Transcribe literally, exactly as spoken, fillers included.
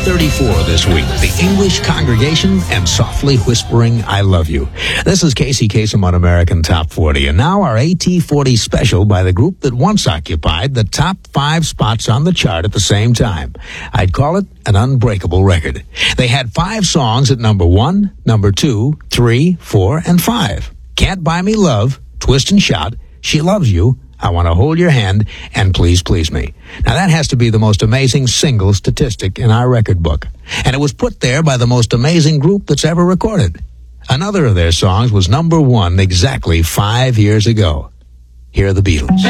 thirty-four this week. The English Congregation and Softly Whispering I Love You. This is Casey Kasem on American Top forty. And now our A T forty special by the group that once occupied the top five spots on the chart at the same time. I'd call it an unbreakable record. They had five songs at number one, number two, three, four, and five. Can't Buy Me Love, Twist and Shout, She Loves You, I Want to Hold Your Hand, and Please Please Me. Now that has to be the most amazing single statistic in our record book. And it was put there by the most amazing group that's ever recorded. Another of their songs was number one exactly five years ago. Here are the Beatles.